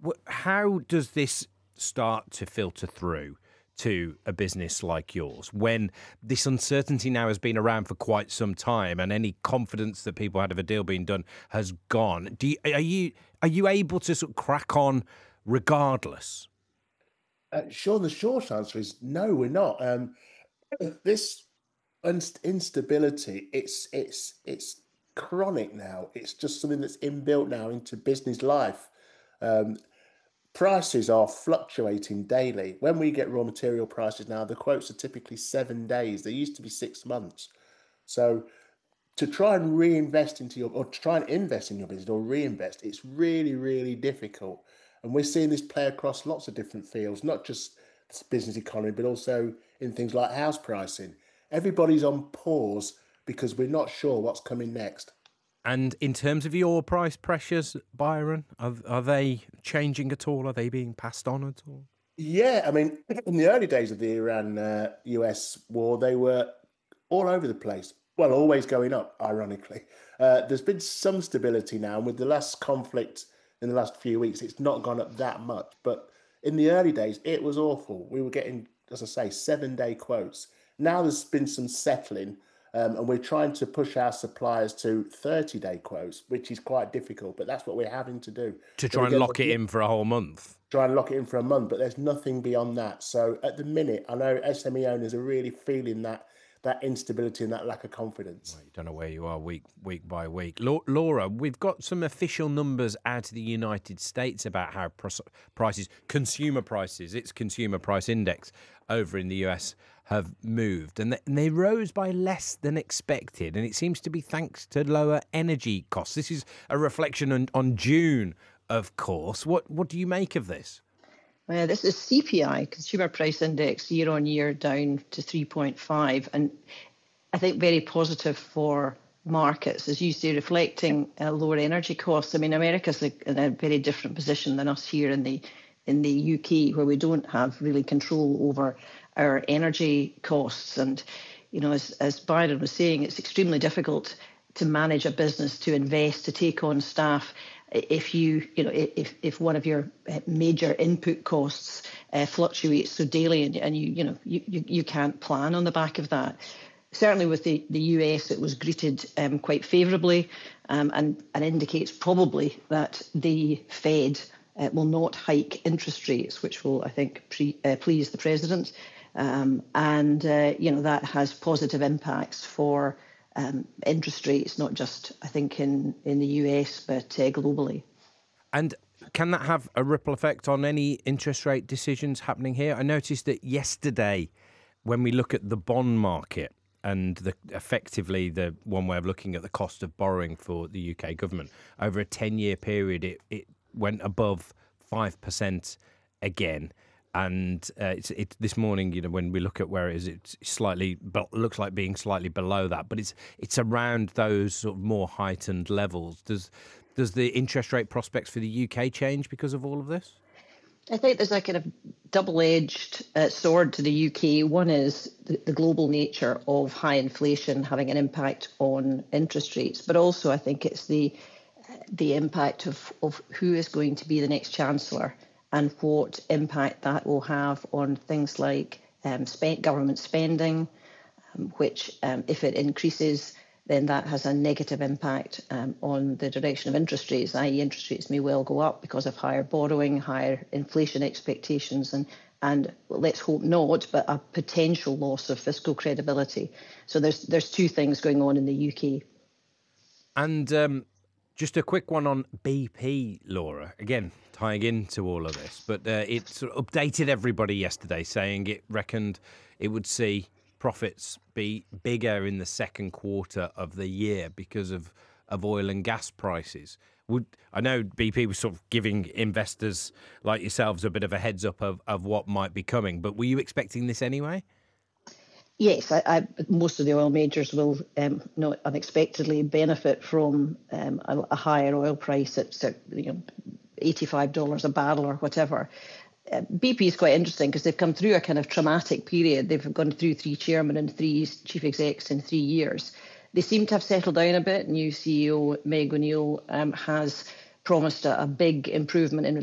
How does this start to filter through to a business like yours when this uncertainty now has been around for quite some time and any confidence that people had of a deal being done has gone? Are you able to sort of crack on regardless? Sure, the short answer is no, we're not. This instability, it's chronic now. It's just something that's inbuilt now into business life. Um, Prices are fluctuating daily. When we get raw material prices now, the quotes are typically 7 days. They used to be 6 months. So to try and reinvest into your, or to try and invest in your business or reinvest, it's really, really difficult. And we're seeing this play across lots of different fields, not just the business economy, but also in things like house pricing. Everybody's on pause because we're not sure what's coming next. And in terms of your price pressures, Byron, are they changing at all? Are they being passed on at all? Yeah, I mean, in the early days of the Iran US war, they were all over the place. Well, always going up, ironically. There's been some stability now, and with the last conflict in the last few weeks, it's not gone up that much. But in the early days, it was awful. We were getting, as I say, 7 day quotes. Now there's been some settling, and we're trying to push our suppliers to 30-day quotes, which is quite difficult, but that's what we're having to do. To But try and again, lock it in for a whole month? try and lock it in for a month, but there's nothing beyond that. So at the minute, I know SME owners are really feeling that instability and that lack of confidence. Well, you don't know where you are week by week. Laura, we've got some official numbers out of the United States about how consumer prices, its consumer price index over in the US have moved, and they rose by less than expected. And it seems to be thanks to lower energy costs. This is a reflection on June, of course. What do you make of this? This is CPI, Consumer Price Index, year on year down to 3.5. And I think very positive for markets, as you say, reflecting lower energy costs. I mean, America's in a very different position than us here in the UK, where we don't have really control over our energy costs. And, as Byron was saying, it's extremely difficult to manage a business, to invest, to take on staff if one of your major input costs fluctuates so daily, and you can't plan on the back of that. Certainly with the US, it was greeted quite favourably, and indicates probably that the Fed will not hike interest rates, which will, I think, please the president, that has positive impacts for interest rates, not just, I think, in the US, but globally. And can that have a ripple effect on any interest rate decisions happening here? I noticed that yesterday, when we look at the bond market and effectively the one way of looking at the cost of borrowing for the UK government, over a 10-year period, it went above 5% again. And it's this morning, when we look at where it is, it's slightly, but looks like being slightly below that. But it's around those sort of more heightened levels. Does the interest rate prospects for the UK change because of all of this? I think there's a kind of double-edged sword to the UK. One is the global nature of high inflation having an impact on interest rates, but also I think it's the impact of who is going to be the next chancellor, and what impact that will have on things like government spending, which, if it increases, then that has a negative impact on the direction of interest rates, i.e. interest rates may well go up because of higher borrowing, higher inflation expectations, and let's hope not, but a potential loss of fiscal credibility. So there's two things going on in the UK. And just a quick one on BP, Laura. Again, tying into all of this, but it sort of updated everybody yesterday, saying it reckoned it would see profits be bigger in the second quarter of the year because of oil and gas prices. I know BP was sort of giving investors like yourselves a bit of a heads up of what might be coming, but were you expecting this anyway? Yes, most of the oil majors will not unexpectedly benefit from a higher oil price at $85 a barrel or whatever. BP is quite interesting because they've come through a kind of traumatic period. They've gone through 3 chairmen and 3 chief execs in 3 years. They seem to have settled down a bit. New CEO Meg O'Neill has promised a big improvement in